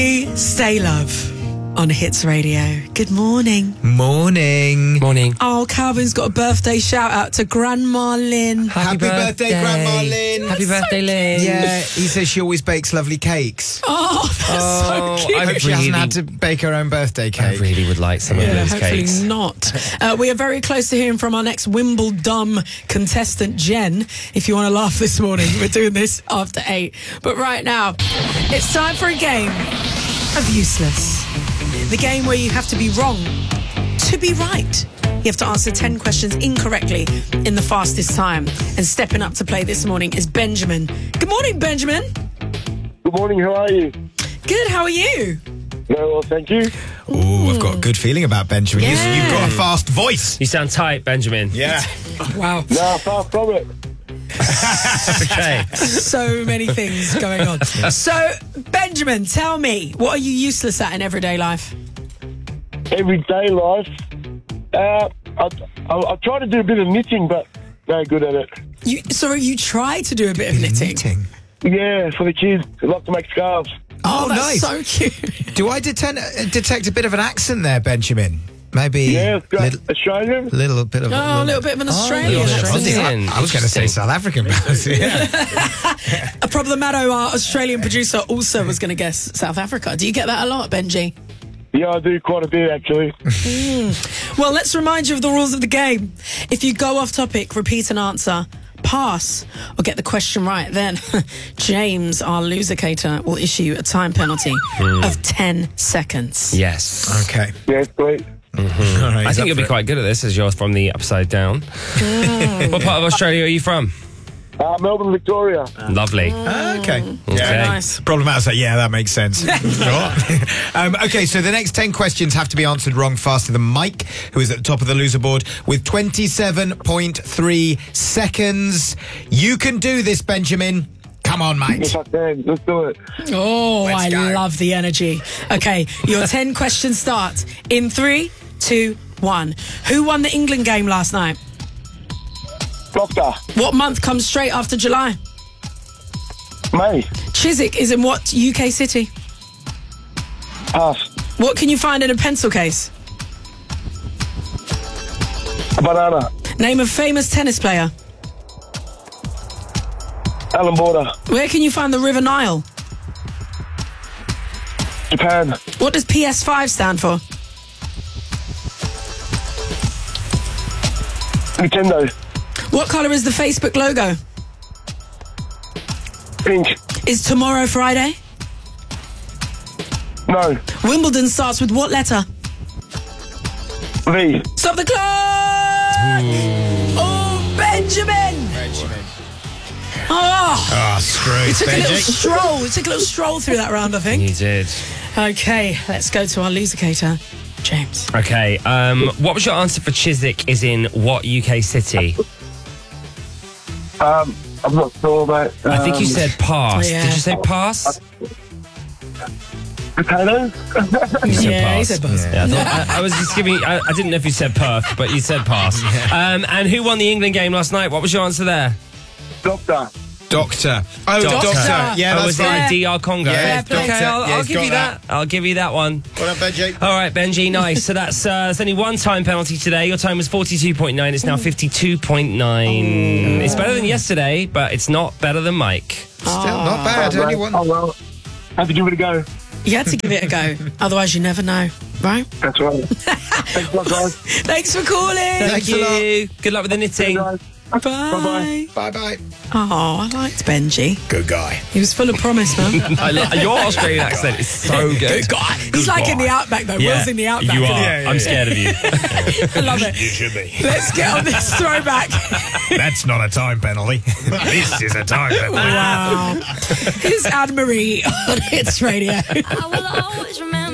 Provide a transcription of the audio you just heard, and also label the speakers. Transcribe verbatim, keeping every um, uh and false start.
Speaker 1: Stay Love on Hits Radio. Good morning.
Speaker 2: Morning.
Speaker 3: Morning.
Speaker 1: Oh, Calvin's got a birthday shout out to Grandma Lynn.
Speaker 2: Happy, Happy birthday, birthday, Grandma Lynn.
Speaker 3: Happy
Speaker 1: That's
Speaker 3: birthday,
Speaker 1: so
Speaker 3: Lynn.
Speaker 2: Yeah, he says she always bakes lovely cakes.
Speaker 1: Oh, that's
Speaker 3: Oh,
Speaker 1: so cute.
Speaker 2: I hope she
Speaker 3: really-
Speaker 2: hasn't had to bake her own birthday
Speaker 3: I
Speaker 2: cake.
Speaker 3: really would like some of
Speaker 1: Yeah,
Speaker 3: those
Speaker 1: hopefully
Speaker 3: cakes.
Speaker 1: not. Uh, we are very close to hearing from our next Wimbledon contestant, Jen. If you want to laugh this morning, we're doing this after eight. But right now, it's time for a game of Useless. The game where you have to be wrong to be right. You have to answer ten questions incorrectly in the fastest time. And stepping up to play this morning is Benjamin. Good morning, Benjamin.
Speaker 4: Good morning, how are you?
Speaker 1: Good, how are you?
Speaker 4: Very well, thank you.
Speaker 2: Ooh, I've got a good feeling about Benjamin. You-
Speaker 1: Yeah.
Speaker 2: You've got a fast voice.
Speaker 3: You sound tight, Benjamin.
Speaker 2: Yeah.
Speaker 1: Wow.
Speaker 4: No, far from it.
Speaker 3: Okay.
Speaker 1: So many things going on. So, Benjamin, tell me, what are you useless at in everyday life?
Speaker 4: Everyday life. Uh, I, I, I try to do a bit of knitting, but no good at it.
Speaker 1: You, so you try to do a bit of knitting.
Speaker 2: Knitting.
Speaker 4: Yeah, for the kids. I like to make scarves.
Speaker 1: Oh,
Speaker 2: Oh,
Speaker 1: that's
Speaker 2: nice.
Speaker 1: so cute.
Speaker 2: Do I detect, uh, detect a bit of an accent there, Benjamin? Maybe
Speaker 4: Yeah, it's got
Speaker 2: little,
Speaker 4: Australian.
Speaker 2: little bit of
Speaker 1: Oh, a little bit of an Australian
Speaker 3: little
Speaker 1: accent.
Speaker 3: Australian.
Speaker 2: I, I was going to say
Speaker 3: Interesting.
Speaker 2: South African. but yeah.
Speaker 1: A Problemato, our Australian producer, also was going to guess South Africa. Do you get that a lot, Benji?
Speaker 4: Yeah, I do quite a bit, actually.
Speaker 1: Well, let's remind you of the rules of the game. If you go off topic, repeat an answer, pass, or get the question right, then James, our losercator, will issue a time penalty of ten seconds.
Speaker 3: Yes.
Speaker 2: Okay.
Speaker 4: Yeah, sweet.
Speaker 2: All right,
Speaker 3: I
Speaker 2: he's
Speaker 3: think
Speaker 2: up
Speaker 3: you'll be
Speaker 2: for it.
Speaker 3: quite good at this as you're from the upside down. What part of Australia are you from?
Speaker 4: Uh, Melbourne, Victoria.
Speaker 3: Lovely.
Speaker 2: Ah, okay.
Speaker 3: Okay.
Speaker 1: Nice.
Speaker 2: Problem outside. Yeah, that makes sense. Sure. um, okay, so the next ten questions have to be answered wrong faster than Mike, who is at the top of the loser board with twenty-seven point three seconds. You can do this, Benjamin. Come on, mate.
Speaker 4: Yes, I can. Let's do it.
Speaker 1: Oh,
Speaker 2: Let's
Speaker 1: I
Speaker 2: go.
Speaker 1: love the energy. Okay, your ten questions start in three, two, one. Who won the England game last night?
Speaker 4: Doctor.
Speaker 1: What month comes straight after July?
Speaker 4: May.
Speaker 1: Chiswick is in what U K city?
Speaker 4: Pass.
Speaker 1: What can you find in a pencil case?
Speaker 4: A banana.
Speaker 1: Name a famous tennis player.
Speaker 4: Alan Border.
Speaker 1: Where can you find the River Nile?
Speaker 4: Japan.
Speaker 1: What does P S five stand for?
Speaker 4: Nintendo.
Speaker 1: What colour is the Facebook logo?
Speaker 4: Pink.
Speaker 1: Is tomorrow Friday?
Speaker 4: No.
Speaker 1: Wimbledon starts with what letter?
Speaker 4: V.
Speaker 1: Stop the clock! Oh, Benjamin!
Speaker 2: Benjamin.
Speaker 1: Oh,
Speaker 2: Oh, screw
Speaker 1: we took a little
Speaker 2: Benji.
Speaker 1: stroll. We took a little stroll through that round, I think.
Speaker 3: You did.
Speaker 1: Okay, let's go to our losercator, James.
Speaker 3: Okay. Um, what was your answer for Chiswick is in what U K city?
Speaker 4: Um, I'm not sure about... Um,
Speaker 3: I think you said pass.
Speaker 1: yeah.
Speaker 3: Did you say pass?
Speaker 4: Potatoes?
Speaker 3: You said
Speaker 1: Yeah, he
Speaker 3: pass.
Speaker 1: said pass.
Speaker 3: Yeah, I, thought, I, I was just giving. I, I didn't know if you said Perth, but you said pass. Um, and who won the England game last night? What was your answer there?
Speaker 4: Doctor.
Speaker 2: Doctor. Oh,
Speaker 3: Doctor.
Speaker 2: doctor. Yeah,
Speaker 3: oh,
Speaker 2: that's
Speaker 3: was it
Speaker 2: fine.
Speaker 3: in D R Congo?
Speaker 2: Yeah,
Speaker 1: Fair play.
Speaker 3: Okay, I'll,
Speaker 2: Yeah,
Speaker 3: I'll
Speaker 2: he's
Speaker 3: give
Speaker 2: got
Speaker 3: you that. I'll give you that one.
Speaker 2: Well done, Benji.
Speaker 3: All right, Benji, nice. So that's uh, there's only one time penalty today. Your time was forty-two point nine. It's now fifty-two point nine. It's better than yesterday, but it's not better than Mike.
Speaker 2: Still not bad.
Speaker 4: Oh,
Speaker 2: Only
Speaker 4: well.
Speaker 2: one.
Speaker 4: Oh, well. Have to give it a go.
Speaker 1: You had to give it a go, otherwise you never know, right?
Speaker 4: That's right. Thanks a lot, guys.
Speaker 1: Thanks for calling.
Speaker 3: Thank
Speaker 2: Thanks a lot.
Speaker 3: you. Good luck with the knitting.
Speaker 4: Guys.
Speaker 1: Bye.
Speaker 4: Bye-bye.
Speaker 2: Bye-bye.
Speaker 1: Oh, I liked Benji.
Speaker 2: Good guy.
Speaker 1: He was full of promise, man.
Speaker 3: I lo- your Australian accent is so good.
Speaker 1: Good guy. He's like in the outback, though. Will's in the outback.
Speaker 3: You
Speaker 1: isn't
Speaker 3: are.
Speaker 1: he?
Speaker 2: Yeah, yeah,
Speaker 3: I'm
Speaker 2: yeah.
Speaker 3: scared of you.
Speaker 1: I love it.
Speaker 2: You should be.
Speaker 1: Let's get on this throwback.
Speaker 2: That's not a time penalty. This is a time penalty.
Speaker 1: Wow. Here's Anne Marie on Hits Radio.
Speaker 5: I will always remember.